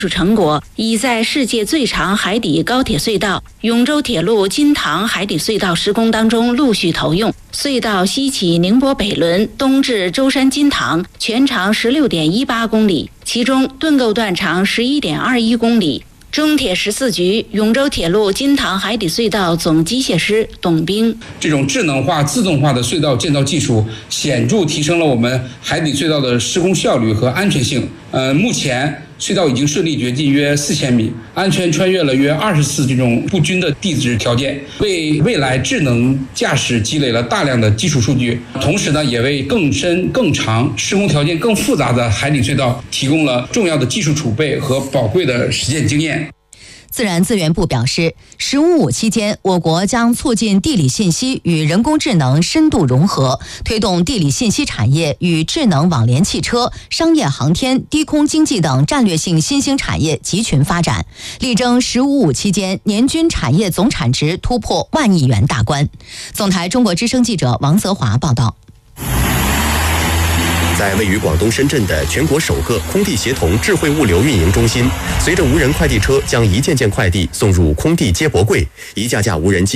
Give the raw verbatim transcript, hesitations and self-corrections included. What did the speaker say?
技术成果已在世界最长海底高铁隧道永州铁路金塘海底隧道施工当中陆续投用。隧道西起宁波北仑，东至舟山金塘，全长 十六点一八公里，其中盾构段长 十一点二一公里。中铁十四局永州铁路金塘海底隧道总机械师董兵： 这种智能化、自动化的隧道建造技术，显著提升了我们海底隧道的施工效率和安全性。呃，目前隧道已经顺利掘进约四千米，安全穿越了约二十次这种不均的地质条件，为未来智能驾驶积累了大量的基础数据。同时呢，也为更深、更长、施工条件更复杂的海底隧道提供了重要的技术储备和宝贵的实践经验。 自然资源部表示，十五五期间，我国将促进地理信息与人工智能深度融合，推动地理信息产业与智能网联汽车、商业航天、低空经济等战略性新兴产业集群发展，力争十五五期间年均产业总产值突破万亿元大关。总台中国之声记者王泽华报道。 在位于广东深圳的全国首个空地协同智慧物流运营中心，随着无人快递车将一件件快递送入空地接驳柜，一架架无人机